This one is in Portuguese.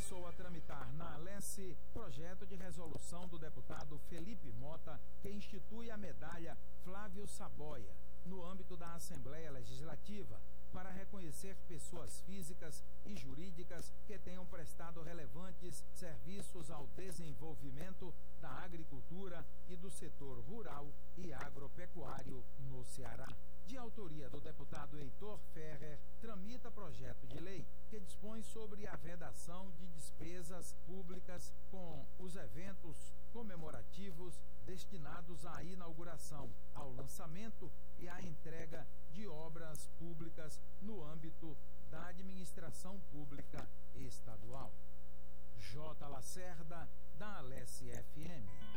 começou a tramitar na Alesse projeto de resolução do deputado Felipe Mota, que institui a medalha Flávio Saboia, no âmbito da Assembleia Legislativa, para reconhecer pessoas físicas e jurídicas que tenham prestado relevantes serviços ao desenvolvimento da agricultura e do setor rural e agropecuário no Ceará. De autoria do deputado Heitor Ferrer, tramita projeto de lei que dispõe sobre a vedação de despesas públicas com os eventos comemorativos destinados à inauguração, ao lançamento e à entrega de obras públicas no âmbito da administração pública estadual. J. Lacerda, da Alesse FM.